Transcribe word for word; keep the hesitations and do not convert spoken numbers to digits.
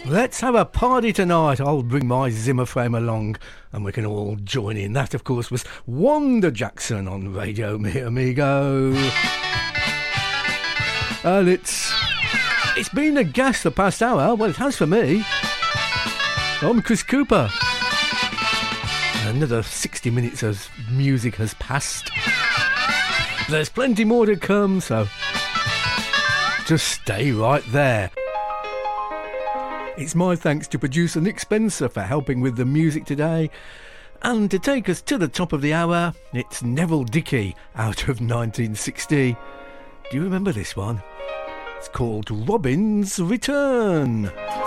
Let's have a party tonight. I'll bring my Zimmer frame along and we can all join in. That, of course, was Wanda Jackson on Radio Mi Amigo. And it's it's been a gas the past hour. Well, it has for me. I'm Chris Cooper. Another sixty minutes of music has passed. There's plenty more to come, so just stay right there. It's my thanks to producer Nick Spencer for helping with the music today. And to take us to the top of the hour, it's Neville Dickey out of nineteen sixty. Do you remember this one? It's called Robin's Return.